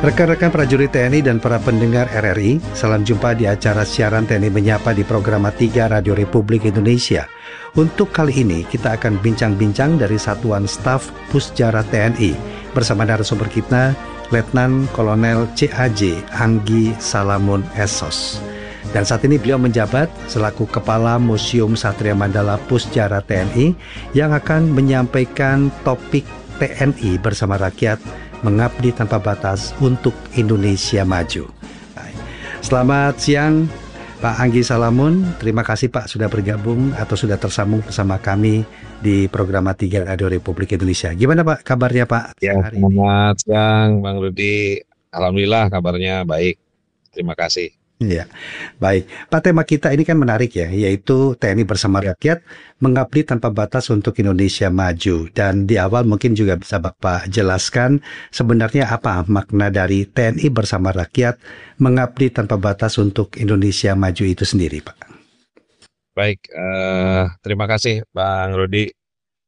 Rekan-rekan prajurit TNI dan para pendengar RRI, salam jumpa di acara siaran TNI Menyapa di program 3 Radio Republik Indonesia. Untuk kali ini kita akan bincang-bincang dari Satuan Staf Pusjara TNI bersama narasumber kita, Letnan Kolonel CAJ Anggi Salamun SOS. Dan saat ini beliau menjabat selaku Kepala Museum Satria Mandala Pusjara TNI yang akan menyampaikan topik TNI bersama rakyat mengabdi tanpa batas untuk Indonesia maju. Selamat siang Pak Anggi Salamun. Terima kasih Pak sudah bergabung atau sudah tersambung bersama kami di program 3 Radio Republik Indonesia. Gimana Pak kabarnya Pak? Ya, selamat siang Bang Rudi. Alhamdulillah kabarnya baik. Terima kasih. Ya, baik. Pak, tema kita ini kan menarik ya, yaitu TNI bersama rakyat mengabdi tanpa batas untuk Indonesia maju. Dan di awal mungkin juga bisa Bapak jelaskan sebenarnya apa makna dari TNI bersama rakyat mengabdi tanpa batas untuk Indonesia maju itu sendiri, Pak. Baik, terima kasih Bang Rudi.